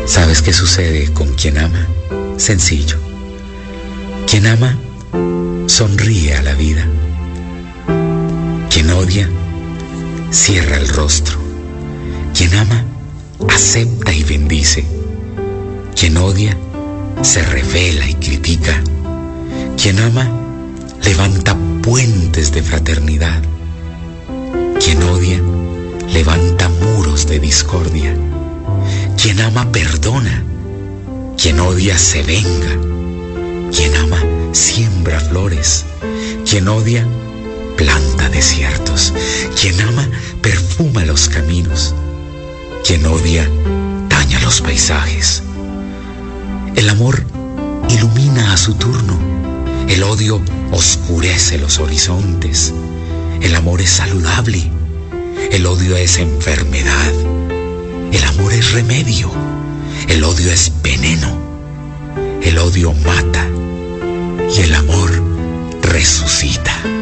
¿Sabes qué sucede con quien ama? Sencillo. Quien ama sonríe a la vida. Quien odia cierra el rostro. Quien ama acepta y bendice. Quien odia se revela y critica. Quien ama levanta puentes de fraternidad. Quien odia levanta muros de discordia. Quien ama perdona. Quien odia se venga. Quien ama siembra flores. Quien odia planta desiertos. Quien ama perfuma los caminos. Quien odia daña los paisajes. El amor ilumina a su turno. El odio oscurece los horizontes. El amor es saludable. El odio es enfermedad. El amor es remedio. El odio es veneno. El odio mata. Y el amor resucita.